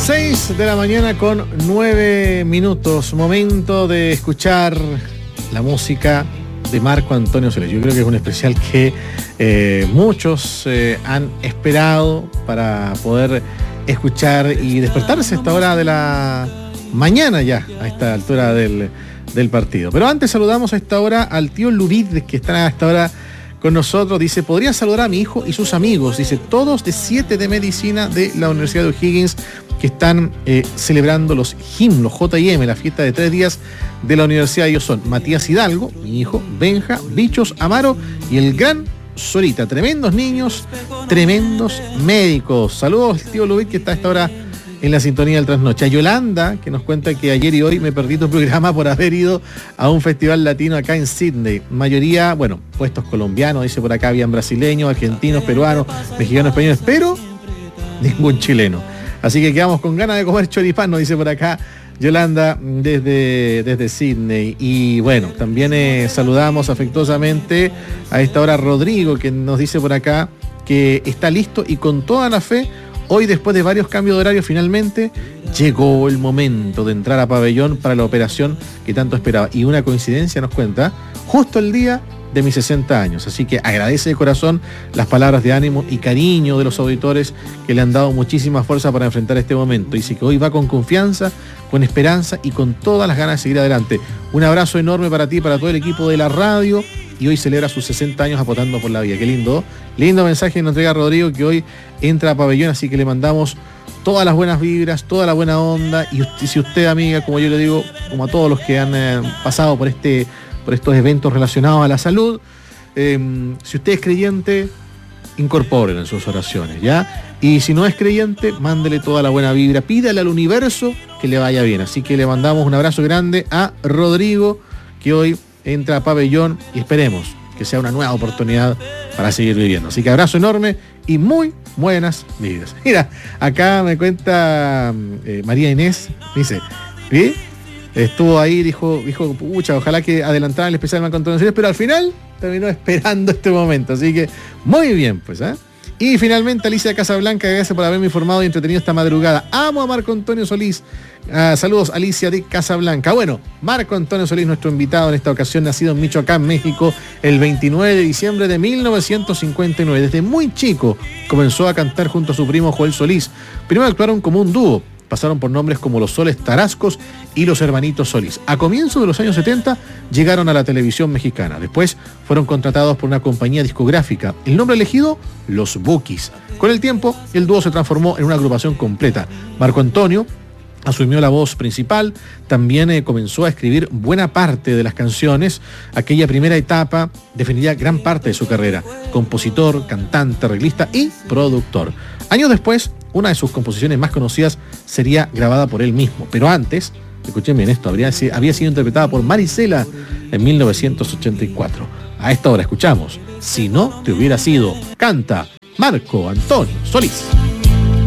6 de la mañana con 9 minutos. Momento de escuchar la música de Marco Antonio Solís. Yo creo que es un especial que muchos han esperado para poder escuchar y despertarse a esta hora de la mañana ya, a esta altura del partido. Pero antes saludamos a esta hora al tío Lurid, que está a esta hora con nosotros. Dice, podría saludar a mi hijo y sus amigos, dice, todos de 7 de medicina de la Universidad de O'Higgins, que están celebrando los HIM, los J&M, la fiesta de 3 días de la universidad. Ellos son Matías Hidalgo, mi hijo, Benja, Bichos, Amaro y el gran Sorita. Tremendos niños, tremendos médicos. Saludos, tío Luis, que está a esta hora en la sintonía del trasnoche. A Yolanda, que nos cuenta que ayer y hoy me perdí tu programa por haber ido a un festival latino acá en Sydney. Mayoría, bueno, puestos colombianos, dice por acá, habían brasileños, argentinos, peruanos, mexicanos, españoles, pero ningún chileno. Así que quedamos con ganas de comer choripán, nos dice por acá Yolanda desde Sydney. Y bueno, también saludamos afectuosamente a esta hora a Rodrigo, que nos dice por acá que está listo y con toda la fe. Hoy, después de varios cambios de horario, finalmente llegó el momento de entrar a pabellón para la operación que tanto esperaba. Y una coincidencia, nos cuenta, justo el día de mis 60 años. Así que agradece de corazón las palabras de ánimo y cariño de los auditores que le han dado muchísima fuerza para enfrentar este momento. Dice que hoy va con confianza, con esperanza y con todas las ganas de seguir adelante. Un abrazo enorme para ti y para todo el equipo de la radio. Y hoy celebra sus 60 años apostando por la vida. Qué lindo. Lindo mensaje que nos entrega Rodrigo, que hoy entra a pabellón, así que le mandamos todas las buenas vibras, toda la buena onda. Y si usted, amiga, como yo le digo, como a todos los que han pasado por estos eventos relacionados a la salud, si usted es creyente, incorpórenlo en sus oraciones, ¿ya? Y si no es creyente, mándele toda la buena vibra, pídale al universo que le vaya bien. Así que le mandamos un abrazo grande a Rodrigo, que hoy entra a pabellón, y esperemos que sea una nueva oportunidad para seguir viviendo. Así que abrazo enorme y muy buenas vidas. Mira, acá me cuenta María Inés, dice, ¿sí? Estuvo ahí, dijo, pucha, ojalá que adelantara el especial Marco Antonio Solís, pero al final terminó esperando este momento. Así que muy bien, pues, ¿eh? Y finalmente Alicia de Casablanca, gracias por haberme informado y entretenido esta madrugada. Amo a Marco Antonio Solís. Saludos, Alicia de Casablanca. Bueno, Marco Antonio Solís, nuestro invitado en esta ocasión, nacido en Michoacán, México, el 29 de diciembre de 1959. Desde muy chico comenzó a cantar junto a su primo Joel Solís. Primero actuaron como un dúo. Pasaron por nombres como los Soles Tarascos y los Hermanitos Solís. A comienzos de los años 70 llegaron a la televisión mexicana. Después fueron contratados por una compañía discográfica. El nombre elegido, Los Bukis. Con el tiempo, el dúo se transformó en una agrupación completa. Marco Antonio asumió la voz principal, también comenzó a escribir buena parte de las canciones. Aquella primera etapa definiría gran parte de su carrera. Compositor, cantante, arreglista y productor. Años después, una de sus composiciones más conocidas sería grabada por él mismo. Pero antes, escuchen bien esto, había sido interpretada por Marisela en 1984. A esta hora escuchamos Si no te hubiera sido. Canta Marco Antonio Solís.